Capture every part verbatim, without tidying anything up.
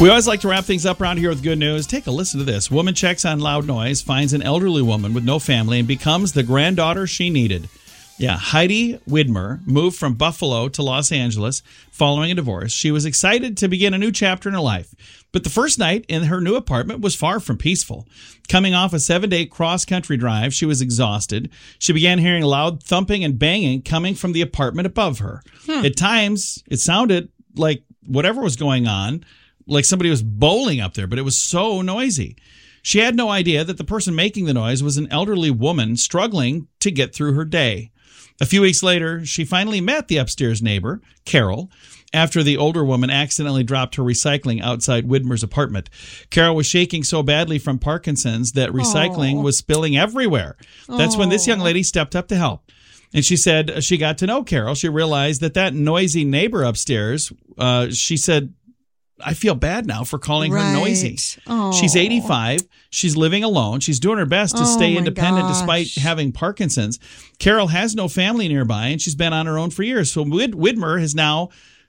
We always like to wrap things up around here with good news. Take a listen to this. Woman checks on loud noise, finds an elderly woman with no family, and becomes the granddaughter she needed. Yeah, Heidi Widmer moved from Buffalo to Los Angeles following a divorce. She was excited to begin a new chapter in her life. But the first night in her new apartment was far from peaceful. Coming off a seven-day cross-country drive, she was exhausted. She began hearing loud thumping and banging coming from the apartment above her. Hmm. At times, it sounded like whatever was going on, like somebody was bowling up there, but it was so noisy. She had no idea that the person making the noise was an elderly woman struggling to get through her day. A few weeks later, she finally met the upstairs neighbor, Carol, after the older woman accidentally dropped her recycling outside Widmer's apartment. Carol was shaking so badly from Parkinson's that recycling Aww. was spilling everywhere. That's Aww. when this young lady stepped up to help. And she said she got to know Carol. She realized that that noisy neighbor upstairs, uh, she said, I feel bad now for calling right. her noisy. Aww. She's eighty-five. She's living alone. She's doing her best to oh stay independent gosh. despite having Parkinson's. Carol has no family nearby, and she's been on her own for years. So Wid- Widmer has now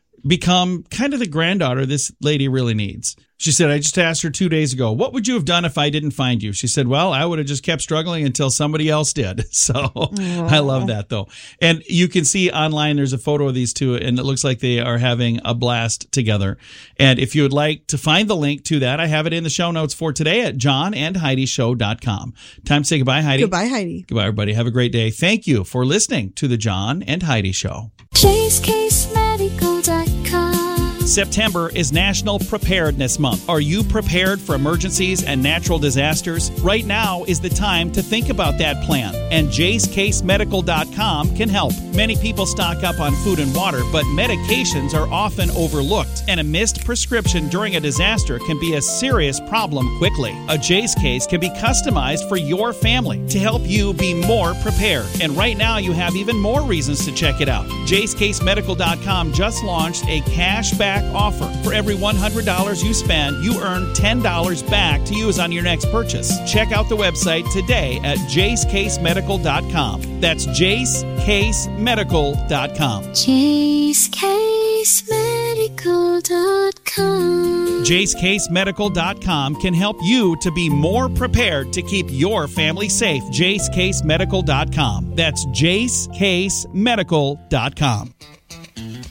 become kind of the granddaughter this lady really needs. She said, I just asked her two days ago, what would you have done if I didn't find you? She said, well, I would have just kept struggling until somebody else did. So Aww. I love that, though. And you can see online, there's a photo of these two, and it looks like they are having a blast together. And if you would like to find the link to that, I have it in the show notes for today at john and heidi show dot com. Time to say goodbye, Heidi. Goodbye, Heidi. Goodbye, everybody. Have a great day. Thank you for listening to the John and Heidi Show. Jay's Case Medical dot com. September is National Preparedness Month. Are you prepared for emergencies and natural disasters? Right now is the time to think about that plan, and Jays Case Medical dot com can help. Many people stock up on food and water, but medications are often overlooked, and a missed prescription during a disaster can be a serious problem quickly. A Jays Case can be customized for your family to help you be more prepared. And right now you have even more reasons to check it out. Jays Case Medical dot com just launched a cashback offer. For every one hundred dollars you spend, you earn ten dollars back to use on your next purchase. Check out the website today at Jays Case Medical dot com. That's Jays Case Medical dot com. Jays Case Medical dot com. Jays Case Medical dot com can help you to be more prepared to keep your family safe. Jays Case Medical dot com. That's Jays Case Medical dot com.